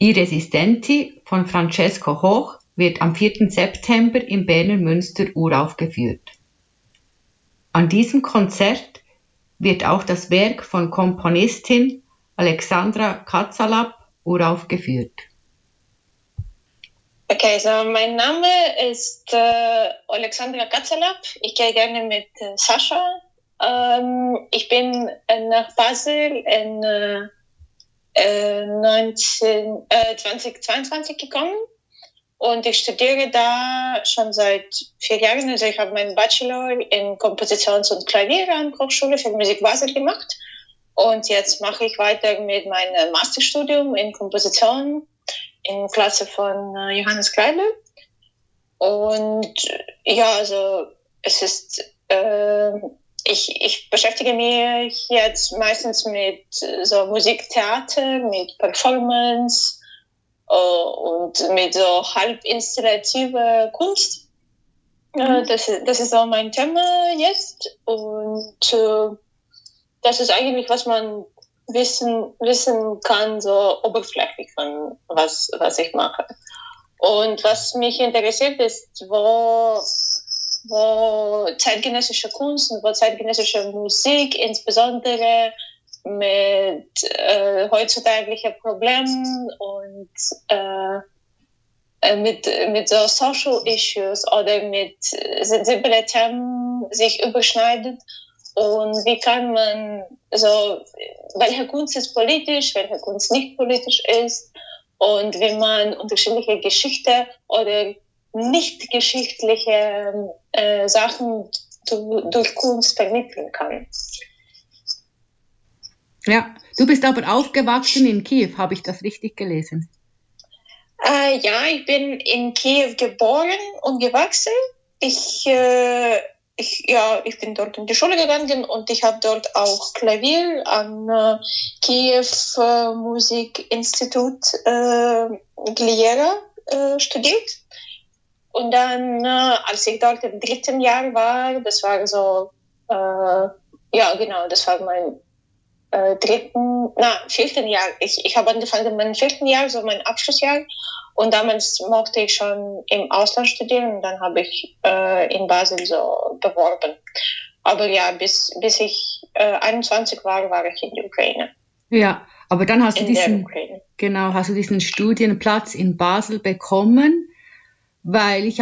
I Resistenti von Francesco Hoch wird am 4. September im Berner Münster uraufgeführt. An diesem Konzert wird auch das Werk von Komponistin Alexandra Katsalap uraufgeführt. Okay, so mein Name ist Alexandra Katsalap. Ich gehe gerne mit Sascha. Ich bin nach Basel in 2022 gekommen und ich studiere da schon seit 4 Jahren. Also ich habe meinen Bachelor in Kompositions- und Klavier an der Hochschule für Musik Basel gemacht und jetzt mache ich weiter mit meinem Masterstudium in Komposition in Klasse von Johannes Kreidler. Und ja, also es ist, ich beschäftige mich jetzt meistens mit so Musiktheater, mit Performance und mit so halb installative Kunst. Das ist so mein Thema jetzt. Und das ist eigentlich, was man wissen kann, so oberflächlich von was ich mache. Und was mich interessiert ist, wo zeitgenössische Kunst und wo zeitgenössische Musik, insbesondere mit heutzutage Problemen und mit so Social Issues oder mit sensiblen Themen sich überschneidet. Und wie kann man welche Kunst ist politisch, welche Kunst nicht politisch ist und wie man unterschiedliche Geschichte oder nicht geschichtliche Sachen durch Kunst vermitteln kann. Ja, du bist aber aufgewachsen in Kiew, habe ich das richtig gelesen? Ja, ich bin in Kiew geboren und gewachsen. Ich bin dort in die Schule gegangen und ich habe dort auch Klavier am Kiew Musikinstitut Gliera studiert. Und dann, als ich dort im 3. Jahr war, das war so, das war mein 4. Jahr. Ich habe angefangen in meinem 4. Jahr, so mein Abschlussjahr. Und damals mochte ich schon im Ausland studieren und dann habe ich in Basel so beworben. Aber ja, bis ich 21 war ich in der Ukraine. Ja, aber dann hast du diesen Studienplatz in Basel bekommen, weil ich